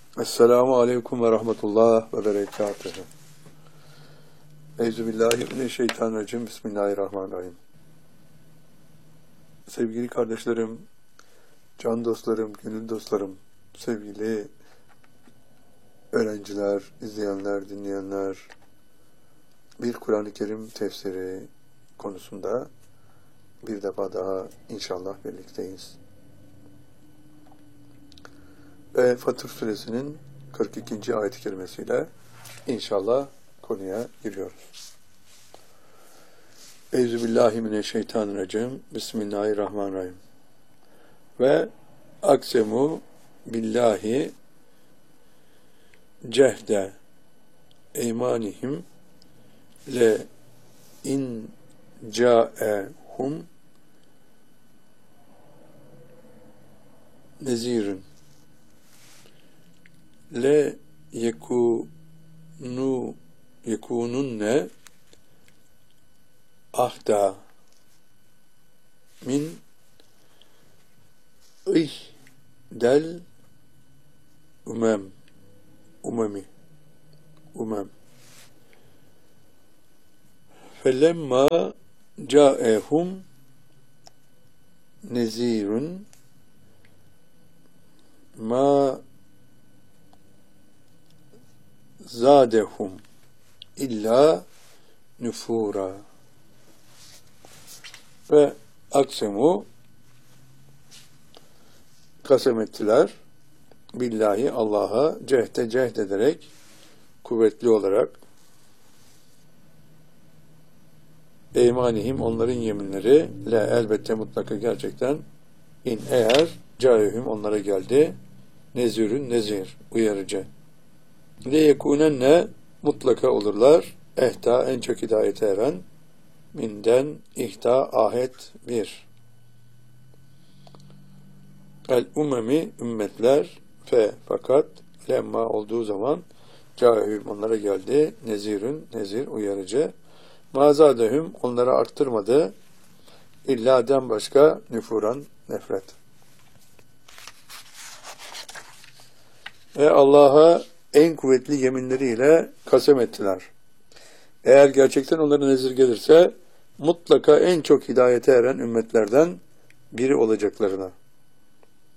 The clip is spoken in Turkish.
Esselamu Aleyküm ve Rahmetullah ve Berekatuhu. Euzubillahimineşşeytanirracim. Bismillahirrahmanirrahim. Sevgili kardeşlerim, can dostlarım, gönül dostlarım, sevgili öğrenciler, izleyenler, dinleyenler, bir Kur'an-ı Kerim tefsiri konusunda bir defa daha inşallah birlikteyiz. Ve Fatır Suresinin 42. ayet-i kerimesiyle inşallah konuya giriyoruz. Euzubillahimineşşeytanirracim. Bismillahirrahmanirrahim. Ve aksemu billahi cehde eymanihim le in ca'ehum nezirun le yekununne ahda min ihdel umem felemma ca'ehum nezirun ma zadehum illa nüfura. Ve aksemu kasem ettiler billahi Allah'a cehd ederek, kuvvetli olarak, eymanihim onların yeminleri le elbette mutlaka gerçekten in eğer caihüm onlara geldi nezir uyarıcı le yekunenne mutlaka olurlar ehta en çok hidayete eren minden ihta ahet bir el umemi ümmetler fakat lemma olduğu zaman caihüm onlara geldi nezir uyarıcı mazadehüm onlara arttırmadı illaden başka nüfuran nefret. Ve Allah'a en kuvvetli yeminleriyle kasem ettiler. Eğer gerçekten onlara nezir gelirse mutlaka en çok hidayete eren ümmetlerden biri olacaklarına.